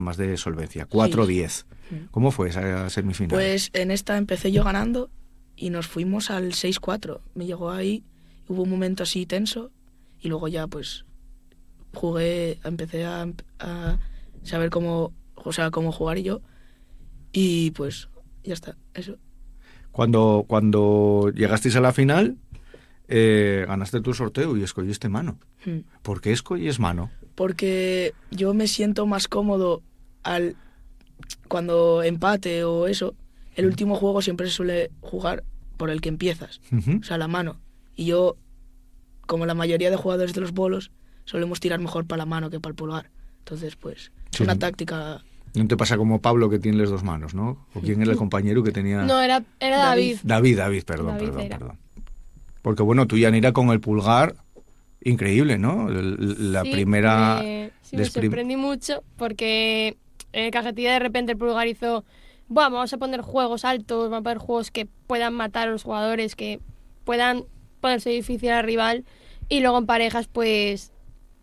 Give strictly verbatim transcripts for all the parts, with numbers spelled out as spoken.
más de solvencia, cuatro diez. Sí. ¿Cómo fue esa semifinal? Pues en esta empecé yo ganando y nos fuimos al seis cuatro. Me llegó ahí, hubo un momento así tenso y luego ya pues jugué, empecé a, a saber cómo, o sea, cómo jugar yo y pues ya está, eso. Cuando, cuando llegasteis a la final, eh, ganaste tu sorteo y escogiste mano. Hmm. ¿Por qué escoges mano? Porque yo me siento más cómodo al cuando empate o eso. El último juego siempre se suele jugar por el que empiezas, Uh-huh. o sea, la mano. Y yo, como la mayoría de jugadores de los bolos, solemos tirar mejor para la mano que para el pulgar. Entonces, pues, es Sí. una táctica. No te pasa como Pablo, que tiene las dos manos, ¿no? ¿O quién era el compañero que tenía...? No, era, era David. David, David, perdón, David perdón, era. perdón. Porque bueno, tú, Yanira, con el pulgar, increíble, ¿no? El- La Sí, primera... Me, sí, me des prim- sorprendí mucho porque en el cajetilla de repente el pulgar hizo, bueno, vamos a poner juegos altos, vamos a poner juegos que puedan matar a los jugadores, que puedan ponerse difícil al rival. Y luego en parejas, pues,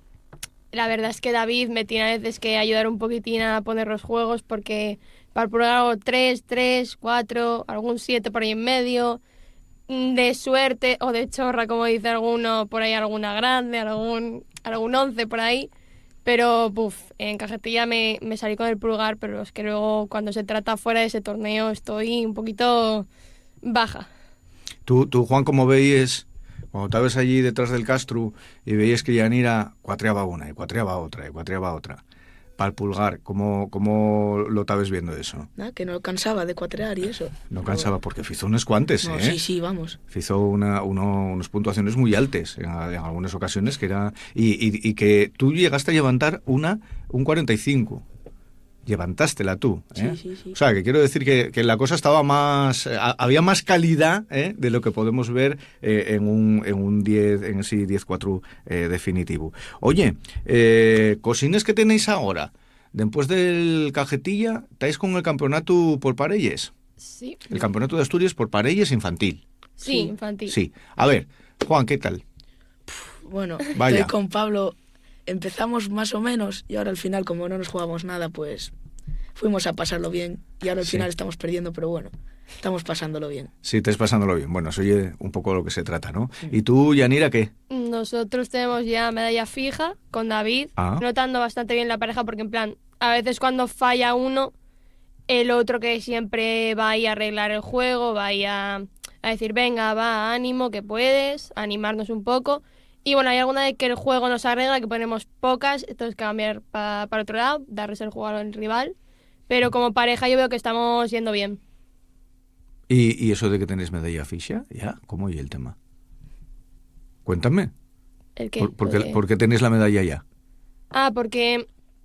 la verdad es que David me tiene a veces que ayudar un poquitín a poner los juegos porque para el pulgar hago tres, tres, cuatro, algún siete por ahí en medio, de suerte o de chorra, como dice alguno, por ahí alguna grande, algún, algún once por ahí. Pero, puf, en cajetilla me, me salí con el pulgar, pero es que luego cuando se trata fuera de ese torneo estoy un poquito baja. Tú, tú, Juan, como veías, cuando estabas allí detrás del Castro y veías que Yanira cuatreaba una y cuatreaba otra y cuatreaba otra, para el pulgar, ¿cómo, cómo lo estabas viendo eso? Nada, que no cansaba de cuatrear y eso. No cansaba, porque hizo unos cuantes, No, ¿eh? sí, sí, vamos. Hizo una, uno, unas puntuaciones muy altas en, en algunas ocasiones que era y, y, y que tú llegaste a levantar una un cuarenta y cinco. Levantástela tú, ¿eh? Sí, sí, sí. O sea, que quiero decir que, que la cosa estaba más... eh, había más calidad, ¿eh?, de lo que podemos ver eh, en un en un diez, en ese diez cuatro eh, definitivo. Oye, eh, cosines que tenéis ahora, después del cajetilla, ¿estáis con el campeonato por parelles? Sí. El campeonato de Asturias por parelles infantil. Sí, Sí. infantil. Sí. A ver, Juan, ¿qué tal? Bueno, Vaya. estoy con Pablo. Empezamos más o menos y ahora al final, como no nos jugamos nada, pues fuimos a pasarlo bien y ahora al Sí. final estamos perdiendo, pero bueno, estamos pasándolo bien. Sí, estáis pasándolo bien. Bueno, eso oye un poco lo que se trata, ¿no? ¿Y tú, Yanira, qué? Nosotros tenemos ya medalla fija con David, Ah. notando bastante bien la pareja porque en plan, a veces cuando falla uno, el otro que siempre va ahí a arreglar el juego, va ahí a, a decir, venga, va, ánimo, que puedes, animarnos un poco. Y bueno, hay alguna vez que el juego nos arregla, que ponemos pocas, entonces cambiar pa, para otro lado, darles el juego al rival. Pero como pareja yo veo que estamos yendo bien. ¿Y, y eso de que tenéis medalla ficha? ¿Ya? ¿Cómo y el tema? Cuéntame. ¿El qué? ¿Por, por Lo qué, de- por qué tenéis la medalla ya? Ah, porque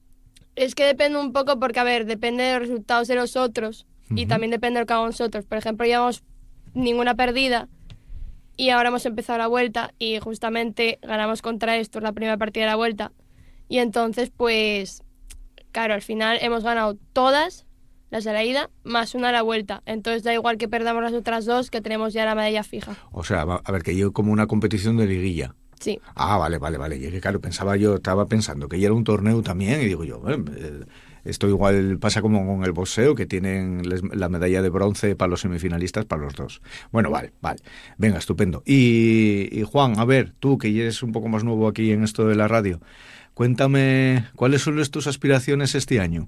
es que depende un poco, porque a ver, depende de los resultados de los otros y Ujú. también depende de lo que hagamos nosotros. Por ejemplo, llevamos ninguna perdida y ahora hemos empezado la vuelta y justamente ganamos contra estos la primera partida de la vuelta. Y entonces, pues, claro, al final hemos ganado todas las de la ida más una a la vuelta. Entonces da igual que perdamos las otras dos, que tenemos ya la medalla fija. O sea, va- a ver, que yo como una competición de liguilla. Sí. Ah, vale, vale, vale. Y es que claro, pensaba yo, estaba pensando que ya era un torneo también y digo yo, bueno, eh, esto igual pasa como con el boxeo, que tienen les- la medalla de bronce para los semifinalistas, para los dos. Bueno, vale, vale. Venga, estupendo. Y, y Juan, a ver, tú que ya eres un poco más nuevo aquí en esto de la radio, cuéntame, ¿cuáles son tus aspiraciones este año?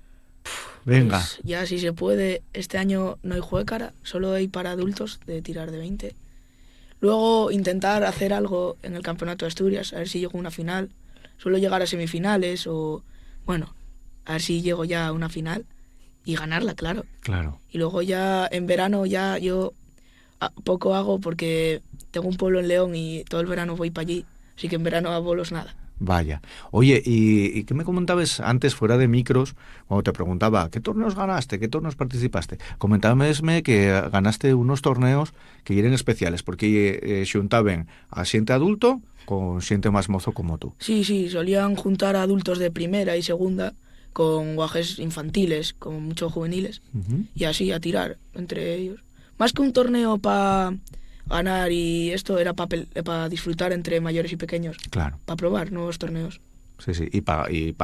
Venga. Pues ya si se puede, este año no hay juecara, solo hay para adultos de tirar de veinte. Luego intentar hacer algo en el campeonato de Asturias, a ver si llego a una final. Suelo llegar a semifinales o, bueno, a ver si llego ya a una final y ganarla, claro. Claro. Y luego ya en verano ya yo a- poco hago porque tengo un pueblo en León y todo el verano voy para allí, así que en verano a bolos nada. Vaya. Oye, ¿y, y qué me comentabas antes fuera de micros cuando te preguntaba qué torneos ganaste, qué torneos participaste? Comentábasme que ganaste unos torneos que eran especiales porque eh, xuntaban a xente adulto con xente más mozo como tú. Sí, sí, solían juntar a adultos de primera y segunda con guajes infantiles, con muchos juveniles, Uh-huh. y así a tirar entre ellos. Más que un torneo para ganar y esto, era para pa disfrutar entre mayores y pequeños, Claro, para probar nuevos torneos. sí, sí. Y para y